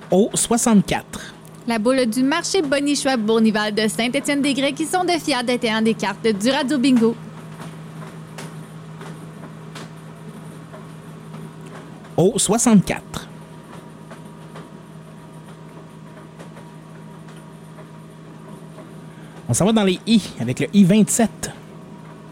Au 64. La boule du marché Bonichois Bournival de Saint-Étienne-des-Grès qui sont de fiers détenants des cartes du Radio Bingo. Au 64. On s'en va dans les I avec le I-27.